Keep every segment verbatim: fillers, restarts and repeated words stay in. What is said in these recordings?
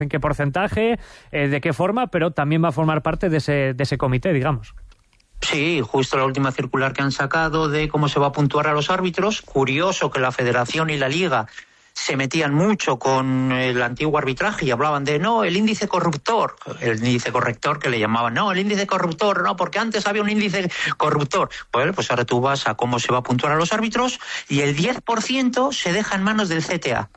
en qué porcentaje, eh, de qué forma, pero también va a formar parte de ese, de ese comité, digamos. Sí, justo la última circular que han sacado de cómo se va a puntuar a los árbitros. Curioso que la Federación y la Liga se metían mucho con el antiguo arbitraje y hablaban de, no, el índice corruptor, el índice corrector que le llamaban, no, el índice corruptor, no, porque antes había un índice corruptor. Bueno, pues ahora tú vas a cómo se va a puntuar a los árbitros y el diez por ciento se deja en manos del C T A.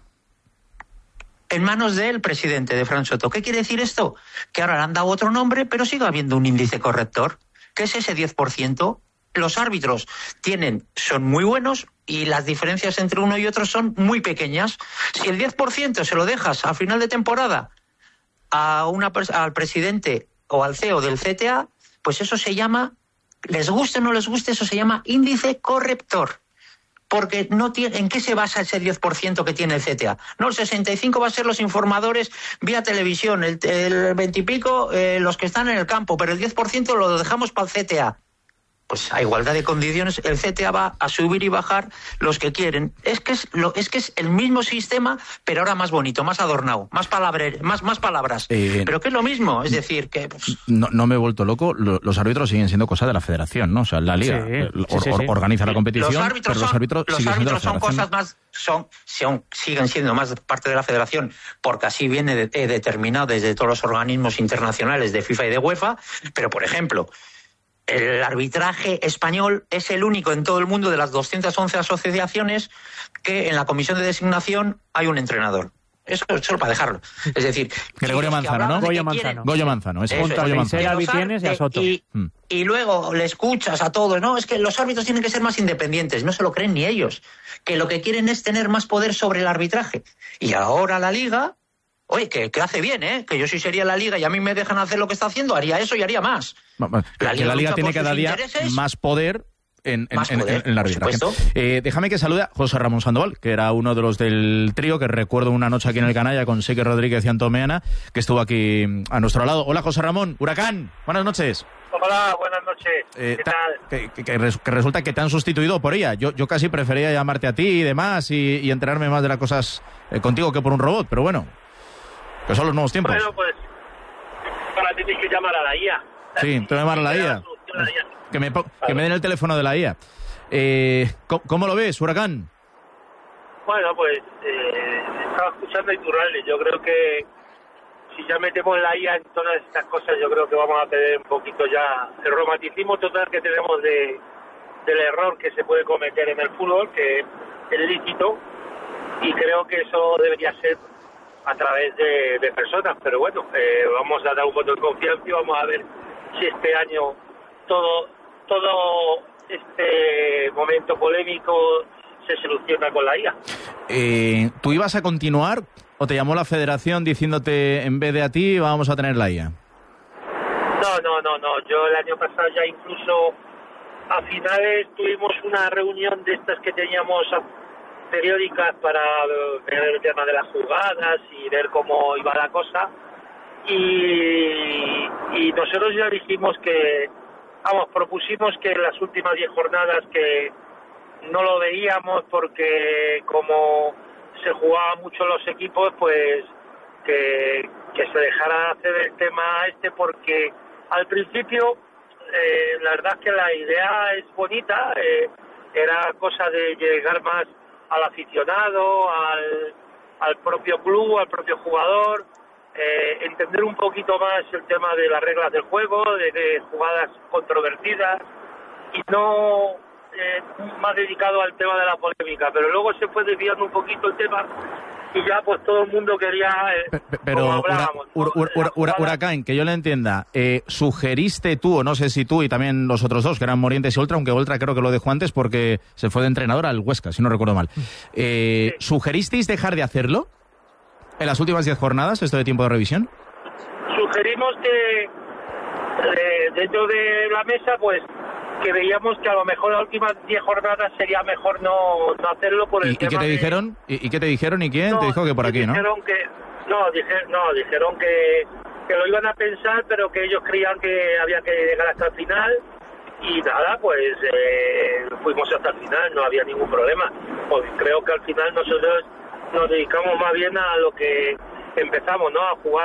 En manos del presidente, de Fran Soto. ¿Qué quiere decir esto? Que ahora le han dado otro nombre, pero sigue habiendo un índice corrector. ¿Qué es ese diez por ciento? Los árbitros tienen, son muy buenos y las diferencias entre uno y otro son muy pequeñas. Si el diez por ciento se lo dejas a final de temporada a una, al presidente o al C E O del C T A, pues eso se llama, les guste o no les guste, eso se llama índice corrector. Porque no tiene, ¿en qué se basa ese diez por ciento que tiene el C T A? No, el sesenta y cinco por ciento va a ser los informadores vía televisión, el, el veinte y pico eh, los que están en el campo, pero el diez por ciento lo dejamos para el C T A. Pues a igualdad de condiciones el C T A va a subir y bajar los que quieren. Es que es lo es que es el mismo sistema, pero ahora más bonito, más adornado, más palabras, más más palabras. Eh, pero que es lo mismo, es decir, que pues... no, no me he vuelto loco, los árbitros siguen siendo cosa de la Federación, ¿no? O sea, la Liga sí, or, sí, sí, sí. organiza la competición, los árbitros pero los árbitros, son, los árbitros son cosas más son, son siguen siendo más parte de la Federación, porque así viene de, eh, determinado desde todos los organismos internacionales de FIFA y de UEFA, pero por ejemplo, el arbitraje español es el único en todo el mundo de las doscientas once asociaciones que en la comisión de designación hay un entrenador. Eso solo para dejarlo. Es decir, Gregorio Manzano, ¿no? Goyo Manzano. Goyo Manzano. Es Goyo Manzano. Y, a Soto. Y, hmm. y luego le escuchas a todos, no, es que los árbitros tienen que ser más independientes. No se lo creen ni ellos. Que lo que quieren es tener más poder sobre el arbitraje. Y ahora la Liga... Oye, que, que hace bien, ¿eh? Que yo si sería la Liga y a mí me dejan hacer lo que está haciendo, haría eso y haría más. La que Liga la Liga tiene cada día más poder en, en, más en, poder, en, en la arbitraje. Eh, déjame que salude a José Ramón Sandoval, que era uno de los del trío, que recuerdo una noche aquí en el Canalla con Seque Rodríguez y Antomeana, que estuvo aquí a nuestro lado. Hola, José Ramón. Huracán, buenas noches. Hola, buenas noches. Eh, ¿Qué tal? Que, que, que, res, que resulta que te han sustituido por ella. Yo, yo casi prefería llamarte a ti y demás y, y enterarme más de las cosas eh, contigo que por un robot, pero bueno. Que son los nuevos tiempos. Bueno, pues ahora tienes que llamar a la I A. Sí, te voy a llamar a la I A. Que me, que me den el teléfono de la I A. Eh, ¿cómo, ¿Cómo lo ves, Huracán? Bueno, pues eh, estaba escuchando a Iturralde. Yo creo que si ya metemos la I A en todas estas cosas, yo creo que vamos a perder un poquito ya el romanticismo total que tenemos de del error que se puede cometer en el fútbol, que es lícito, y creo que eso debería ser a través de, de personas, pero bueno, eh, vamos a dar un voto de confianza y vamos a ver si este año todo todo este momento polémico se soluciona con la I A. Eh, ¿Tú ibas a continuar o te llamó la Federación diciéndote en vez de a ti vamos a tener la I A? No, no, no, no. Yo el año pasado ya incluso a finales tuvimos una reunión de estas que teníamos a, periódicas para ver el tema de las jugadas y ver cómo iba la cosa, y, y nosotros ya dijimos que, vamos, propusimos que en las últimas diez jornadas que no lo veíamos porque como se jugaban mucho los equipos, pues que, que se dejara hacer el tema este, porque al principio eh, la verdad es que la idea es bonita, eh, era cosa de llegar más al aficionado, al, al propio club, al propio jugador, eh, entender un poquito más el tema de las reglas del juego, de, de jugadas controvertidas, y no eh, más dedicado al tema de la polémica, pero luego se fue desviando un poquito el tema y ya pues todo el mundo quería, eh, pero como hablábamos, ura, ura, ura, ura, Huracán, que yo le entienda, eh, sugeriste tú, o no sé si tú y también los otros dos, que eran Morientes y Oltra, aunque Oltra creo que lo dejó antes porque se fue de entrenador al Huesca, si no recuerdo mal, eh, sí. ¿Sugeristeis dejar de hacerlo en las últimas diez jornadas, esto de tiempo de revisión? Sugerimos que eh, dentro de la mesa, pues que veíamos que a lo mejor las últimas diez jornadas sería mejor no, no hacerlo por el ¿Y, tema ¿y qué te de... dijeron? ¿Y, ¿Y qué te dijeron? ¿Y quién? No, te dijo que por aquí, dijeron ¿no? Que, no, dije, no, dijeron que, que lo iban a pensar, pero que ellos creían que había que llegar hasta el final, y nada, pues eh, fuimos hasta el final, no había ningún problema. Pues creo que al final nosotros nos dedicamos más bien a lo que empezamos, ¿no?, a jugar